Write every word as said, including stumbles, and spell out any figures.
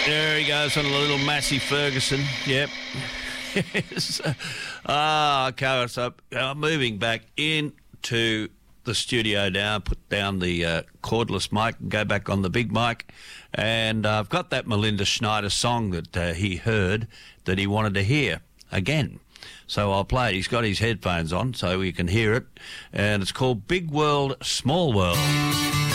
There he goes on a little Massey Ferguson. Yep. Yes. Ah, okay. So uh, moving back into the studio now, put down the uh, cordless mic and go back on the big mic. And uh, I've got that Melinda Schneider song that uh, he heard that he wanted to hear again. So I'll play it. He's got his headphones on so you can hear it. And it's called Big World, Small World.